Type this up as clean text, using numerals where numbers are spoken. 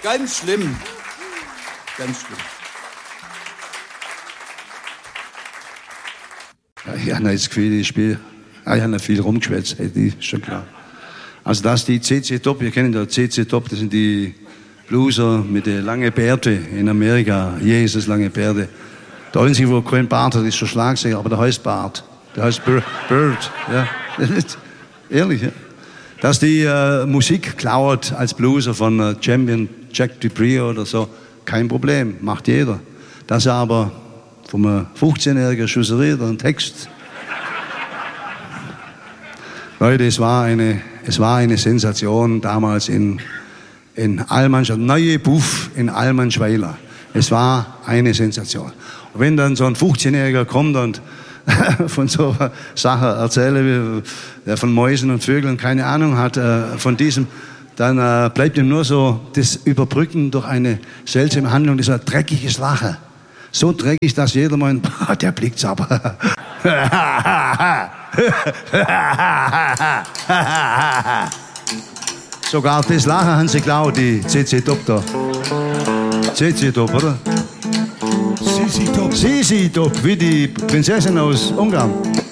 Ganz schlimm. Ganz schlimm. Ich habe jetzt das Gefühl, ich habe nicht viel rumgeschwätzt, ist schon klar. Also das die CC Top, wir kennen ja CC Top, das sind die Blueser mit den langen Bärten in Amerika. Jesus, lange Bärte. Der einzige, wo kein Bart hat, ist schon Schlagzeuger, aber der heißt Bart. Der heißt Bird. Ja. Ehrlich, ja. Dass die Musik klaut als Blueser von Champion Jack Dupree oder so, kein Problem, macht jeder. Dass er aber vom 15-jährigen Schusserie einen Text. Leute, es war eine Sensation damals in Allmannstadt, neue Buff in Allmannschweiler. Es war eine Sensation. Und wenn dann so ein 15-Jähriger kommt und von so Sachen erzähle, der von Mäusen und Vögeln keine Ahnung hat, von diesem, dann bleibt ihm nur so das Überbrücken durch eine seltsame Handlung, dieser dreckiges Lachen. So dreckig, dass jeder meint, der blickt's aber. Sogar das Lachen haben sie geklaut, die CC Top da. CC Top, oder? CC Top. CC Top, wie die Prinzessin aus Ungarn.